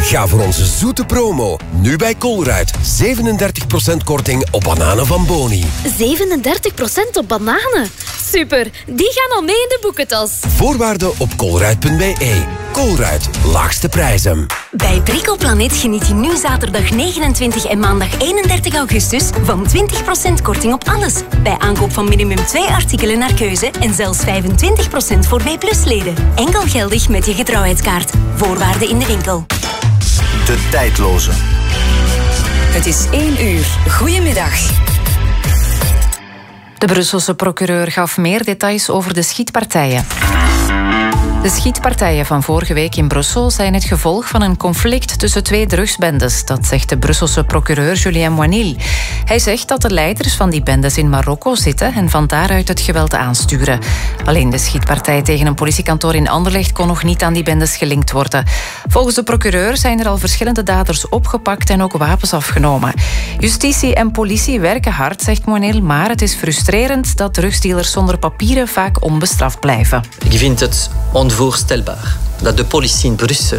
Ga voor onze zoete promo. Nu bij Colruyt. 37% korting op bananen van Boni. 37% op bananen? Super, die gaan al mee in de boekentas. Voorwaarden op colruyt.be. Colruyt, laagste prijzen. Bij Bricoplanet geniet je nu zaterdag 29 en maandag 31 augustus van 20% korting op alles. Bij aankoop van minimum 2 artikelen naar keuze en zelfs 25% voor B+-leden. Enkel geldig met je getrouwheidskaart. Voorwaarden in de winkel. De tijdloze. Het is 1 uur. Goedemiddag. De Brusselse procureur gaf meer details over de schietpartijen. De schietpartijen van vorige week in Brussel zijn het gevolg van een conflict tussen 2 drugsbendes. Dat zegt de Brusselse procureur Julien Moinil. Hij zegt dat de leiders van die bendes in Marokko zitten en van daaruit het geweld aansturen. Alleen de schietpartij tegen een politiekantoor in Anderlecht kon nog niet aan die bendes gelinkt worden. Volgens de procureur zijn er al verschillende daders opgepakt en ook wapens afgenomen. Justitie en politie werken hard, zegt Moinil, maar het is frustrerend dat drugsdealers zonder papieren vaak onbestraft blijven. Ik vind het onvoorstelbaar dat de politie in Brussel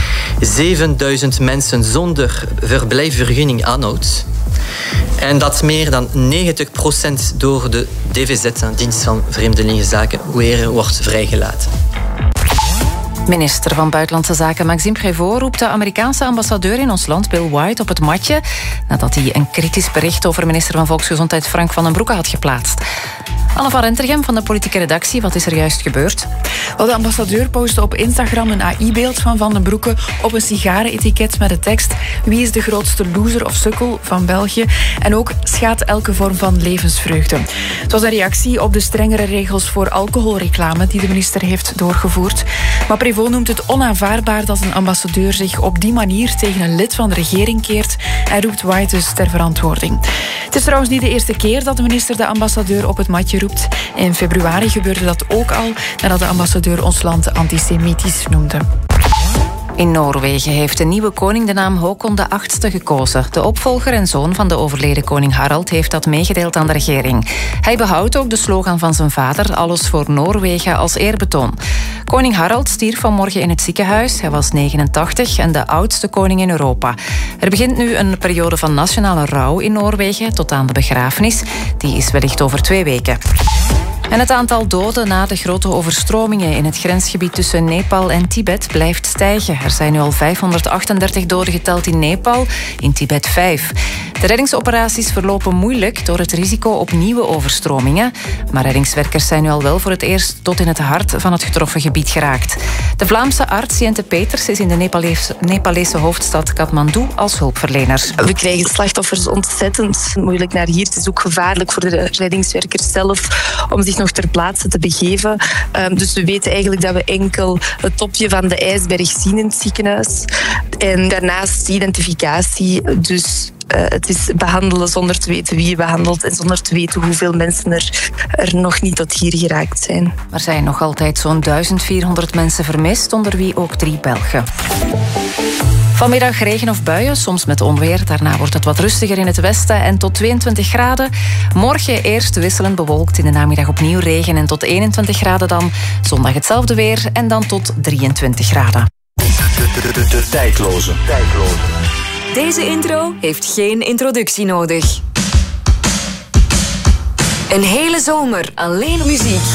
7000 mensen zonder verblijfsvergunning aanhoudt en dat meer dan 90% door de DVZ, dienst van Vreemdelingenzaken, weer wordt vrijgelaten. Minister van Buitenlandse Zaken Maxime Prévost roept de Amerikaanse ambassadeur in ons land, Bill White, op het matje nadat hij een kritisch bericht over minister van Volksgezondheid Frank van den Broeke had geplaatst. Anne van Rentergem van de politieke redactie, wat is er juist gebeurd? De ambassadeur postte op Instagram een AI-beeld van den Broeke op een sigarenetiket met de tekst: wie is de grootste loser of sukkel van België? En ook schaadt elke vorm van levensvreugde. Het was een reactie op de strengere regels voor alcoholreclame die de minister heeft doorgevoerd. Maar Prévost noemt het onaanvaardbaar dat een ambassadeur zich op die manier tegen een lid van de regering keert en roept White dus ter verantwoording. Het is trouwens niet de eerste keer dat de minister de ambassadeur op het matje roept. In februari gebeurde dat ook al, nadat de ambassadeur ons land antisemitisch noemde. In Noorwegen heeft de nieuwe koning de naam Håkon VIII gekozen. De opvolger en zoon van de overleden koning Harald heeft dat meegedeeld aan de regering. Hij behoudt ook de slogan van zijn vader, alles voor Noorwegen, als eerbetoon. Koning Harald stierf vanmorgen in het ziekenhuis. Hij was 89 en de oudste koning in Europa. Er begint nu een periode van nationale rouw in Noorwegen tot aan de begrafenis. Die is wellicht over 2 weken. En het aantal doden na de grote overstromingen in het grensgebied tussen Nepal en Tibet blijft stijgen. Er zijn nu al 538 doden geteld in Nepal, in Tibet 5. De reddingsoperaties verlopen moeilijk door het risico op nieuwe overstromingen. Maar reddingswerkers zijn nu al wel voor het eerst tot in het hart van het getroffen gebied geraakt. De Vlaamse arts Jente Peters is in de Nepalese hoofdstad Kathmandu als hulpverlener. We krijgen slachtoffers ontzettend moeilijk naar hier. Het is ook gevaarlijk voor de reddingswerkers zelf om zich nog ter plaatse te begeven. Dus we weten eigenlijk dat we enkel het topje van de ijsberg zien in het ziekenhuis. En daarnaast identificatie. Dus het is behandelen zonder te weten wie je behandelt en zonder te weten hoeveel mensen er nog niet tot hier geraakt zijn. Er zijn nog altijd zo'n 1400 mensen vermist, onder wie ook 3 Belgen. Vanmiddag regen of buien, soms met onweer. Daarna wordt het wat rustiger in het westen en tot 22 graden. Morgen eerst wisselend bewolkt, in de namiddag opnieuw regen en tot 21 graden dan. Zondag hetzelfde weer en dan tot 23 graden. De tijdloze. Deze intro heeft geen introductie nodig. Een hele zomer alleen muziek.